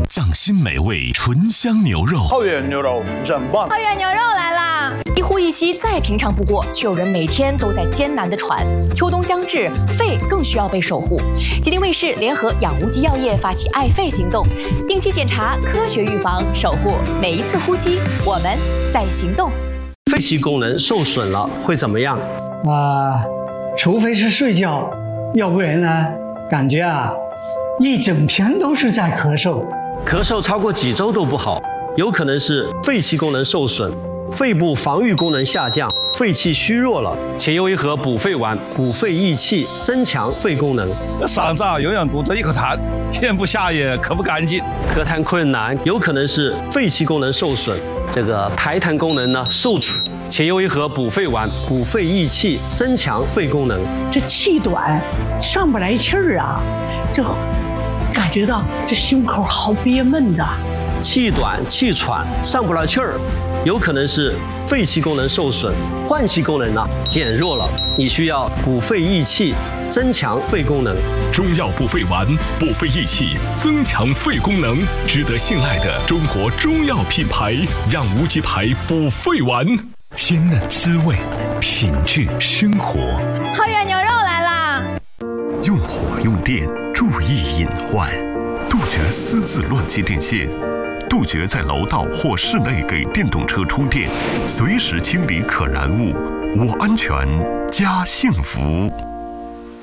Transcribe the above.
匠心美味醇香牛肉。 浩源牛肉真棒！ 浩源牛肉来啦！一呼一吸再平常不过，却有人每天都在艰难地喘。秋冬将至，肺更需要被守护。吉林卫视联合养无极药业发起爱肺行动，定期检查，科学预防，守护每一次呼吸。我们在行动。 肺气功能受损了会怎么样？ 除非是睡觉，要不然呢，感觉一整天都是在咳嗽。 咳嗽超过几周都不好，有可能是肺气功能受损，肺部防御功能下降，肺气虚弱了。且优一盒补肺丸，补肺益气，增强肺功能。 嗓子永远堵着一口痰，咽不下也咳不干净。 咳痰困难，有可能是肺气功能受损，这个排痰功能呢受阻。且优一盒补肺丸，补肺益气，增强肺功能。 这气短，上不来气儿就感觉到这胸口好憋闷的。 气短气喘上不来气儿，有可能是肺气功能受损，换气功能减弱了，你需要补肺益气，增强肺功能。 中药补肺丸，补肺益气，增强肺功能，值得信赖的中国中药品牌养无极牌补肺丸，鲜嫩滋味，品质生活。 浩源牛肉来啦！ 用火用电，注意隐患，杜绝私自乱接电线。杜绝在楼道或室内给电动车充电，随时清理可燃物，我安全，家幸福。